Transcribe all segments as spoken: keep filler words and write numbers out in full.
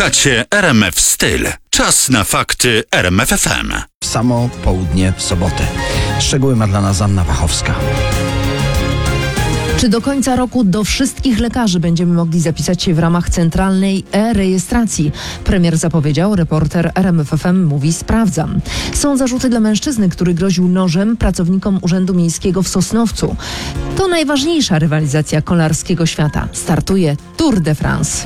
Słuchacie R M F Styl. Czas na fakty R M F F M. Samo południe w sobotę. Szczegóły ma dla nas Anna Wachowska. Czy do końca roku do wszystkich lekarzy będziemy mogli zapisać się w ramach centralnej e-rejestracji? Premier zapowiedział, reporter R M F F M mówi sprawdzam. Są zarzuty dla mężczyzny, który groził nożem pracownikom Urzędu Miejskiego w Sosnowcu. To najważniejsza rywalizacja kolarskiego świata. Startuje Tour de France.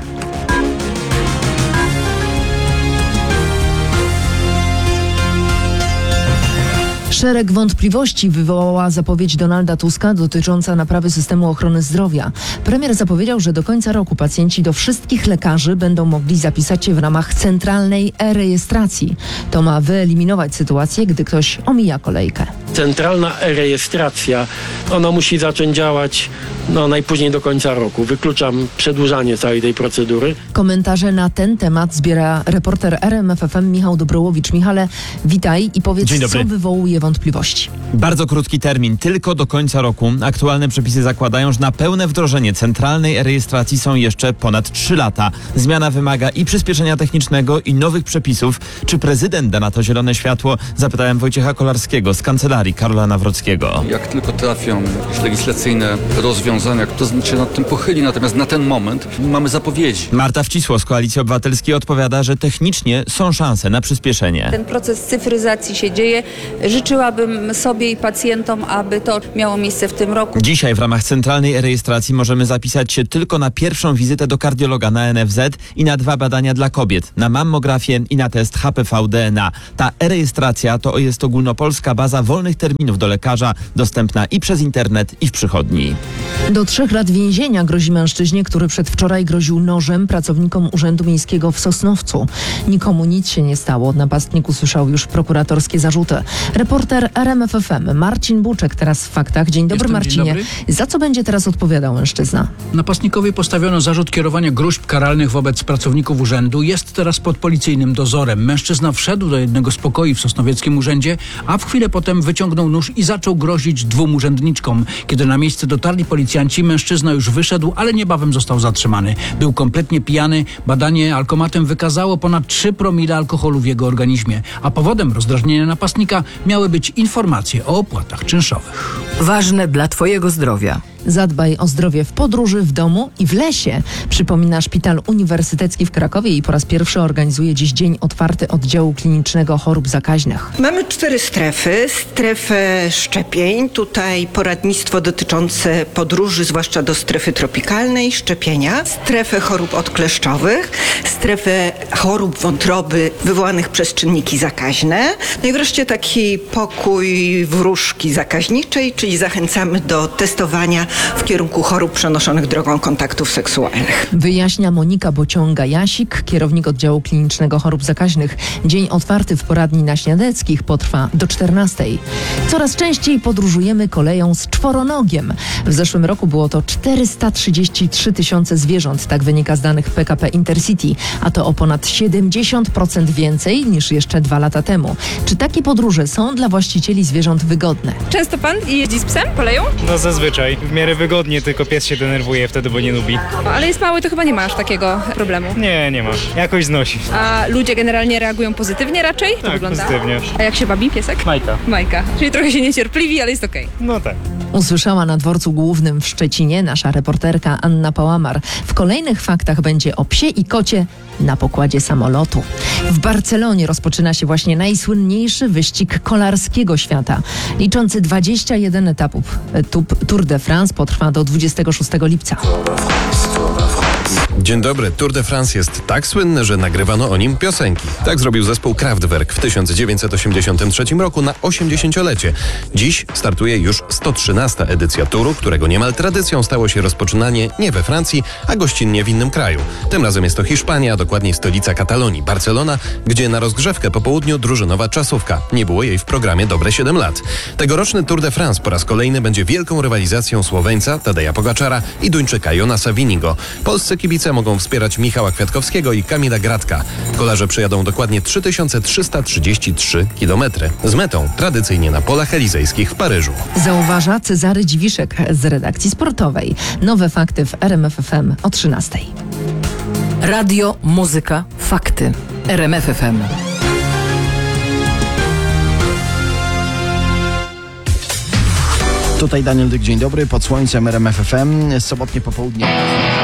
Szereg wątpliwości wywołała zapowiedź Donalda Tuska dotycząca naprawy systemu ochrony zdrowia. Premier zapowiedział, że do końca roku pacjenci do wszystkich lekarzy będą mogli zapisać się w ramach centralnej e-rejestracji. To ma wyeliminować sytuację, gdy ktoś omija kolejkę. Centralna e-rejestracja, ona musi zacząć działać no, najpóźniej do końca roku. Wykluczam przedłużanie całej tej procedury. Komentarze na ten temat zbiera reporter R M F F M Michał Dobrołowicz. Michale, witaj i powiedz, co wywołuje wątpliwości. Bardzo krótki termin, tylko do końca roku. Aktualne przepisy zakładają, że na pełne wdrożenie centralnej rejestracji są jeszcze ponad trzy lata. Zmiana wymaga i przyspieszenia technicznego, i nowych przepisów. Czy prezydent da na to zielone światło? Zapytałem Wojciecha Kolarskiego z kancelarii Karola Nawrockiego. Jak tylko trafią jakieś legislacyjne rozwiązania, kto się nad tym pochyli, natomiast na ten moment mamy zapowiedzi. Marta Wcisło z Koalicji Obywatelskiej odpowiada, że technicznie są szanse na przyspieszenie. Ten proces cyfryzacji się dzieje. Życzyłabym sobie i pacjentom, aby to miało miejsce w tym roku. Dzisiaj w ramach centralnej rejestracji możemy zapisać się tylko na pierwszą wizytę do kardiologa na N F Z i na dwa badania dla kobiet, na mammografię i na test H P V D N A. Ta e-rejestracja to jest ogólnopolska baza wolnych terminów do lekarza, dostępna i przez internet, i w przychodni. Do trzech lat więzienia grozi mężczyźnie, który przedwczoraj groził nożem pracownikom Urzędu Miejskiego w Sosnowcu. Nikomu nic się nie stało. Napastnik usłyszał już prokuratorskie zarzuty. Reporter R M F F M Marcin Buczek teraz w faktach. Dzień dobry, Jestem, Marcinie. dzień dobry. Za co będzie teraz odpowiadał mężczyzna? Napastnikowi postawiono zarzut kierowania gróźb karalnych wobec pracowników urzędu. Jest teraz pod policyjnym dozorem. Mężczyzna wszedł do jednego z pokoi w sosnowieckim urzędzie, a w chwilę potem wyciągnął nóż i zaczął grozić dwóm urzędniczkom. Kiedy na miejsce dotarli policjanci, mężczyzna już wyszedł, ale niebawem został zatrzymany. Był kompletnie pijany. Badanie alkomatem wykazało ponad trzy promile alkoholu w jego organizmie. A powodem rozdrażnienia napastnika miały być informacje o opłatach czynszowych. Ważne dla Twojego zdrowia. Zadbaj o zdrowie w podróży, w domu i w lesie. Przypomina Szpital Uniwersytecki w Krakowie i po raz pierwszy organizuje dziś dzień otwarty oddziału klinicznego chorób zakaźnych. Mamy cztery strefy. Strefę szczepień, tutaj poradnictwo dotyczące podróży, zwłaszcza do strefy tropikalnej, szczepienia. Strefę chorób odkleszczowych, strefę chorób wątroby wywołanych przez czynniki zakaźne. No i wreszcie taki pokój wróżki zakaźniczej, czyli zachęcamy do testowania w kierunku chorób przenoszonych drogą kontaktów seksualnych. Wyjaśnia Monika Bociąga-Jasik, kierownik oddziału klinicznego chorób zakaźnych. Dzień otwarty w poradni na Śniadeckich potrwa do czternastej. Coraz częściej podróżujemy koleją z czworonogiem. W zeszłym roku było to czterysta trzydzieści trzy tysiące zwierząt, tak wynika z danych P K P Intercity, a to o ponad siedemdziesiąt procent więcej niż jeszcze dwa lata temu. Czy takie podróże są dla właścicieli zwierząt wygodne? Często pan jeździ z psem koleją? No zazwyczaj. W miarę wygodnie, tylko pies się denerwuje wtedy, bo nie lubi. Ale jest mały, to chyba nie ma aż takiego problemu. Nie, nie ma. Jakoś znosi. A ludzie generalnie reagują pozytywnie raczej? To tak, wygląda? pozytywnie. A jak się bawi piesek? Majka. Majka. Czyli trochę się niecierpliwi, ale jest okej. Okay. No tak. Usłyszała na dworcu głównym w Szczecinie nasza reporterka Anna Pałamar. W kolejnych faktach będzie o psie i kocie na pokładzie samolotu. W Barcelonie rozpoczyna się właśnie najsłynniejszy wyścig kolarskiego świata. Liczący dwadzieścia jeden etapów. Tour de France potrwa do dwudziestego szóstego lipca. Dzień dobry. Tour de France jest tak słynny, że nagrywano o nim piosenki. Tak zrobił zespół Kraftwerk w tysiąc dziewięćset osiemdziesiątym trzecim roku na osiemdziesięciolecie. Dziś startuje już sto trzynasta edycja turu, którego niemal tradycją stało się rozpoczynanie nie we Francji, a gościnnie w innym kraju. Tym razem jest to Hiszpania, a dokładniej stolica Katalonii, Barcelona, gdzie na rozgrzewkę po południu drużynowa czasówka. Nie było jej w programie dobre siedem lat. Tegoroczny Tour de France po raz kolejny będzie wielką rywalizacją Słoweńca Tadeja Pogaczara i Duńczyka Jonasa Winigo. Polscy kibice mogą wspierać Michała Kwiatkowskiego i Kamila Gratka. Kolarze przejadą dokładnie trzy tysiące trzysta trzydzieści trzy kilometry. Z metą tradycyjnie na polach elizejskich w Paryżu. Zauważa Cezary Dziwiszek z redakcji sportowej. Nowe fakty w R M F F M o trzynastej. Radio, muzyka, Fakty. R M F F M. Tutaj Daniel Dyk, dzień dobry. Pod słońcem R M F F M. Sobotnie popołudnie.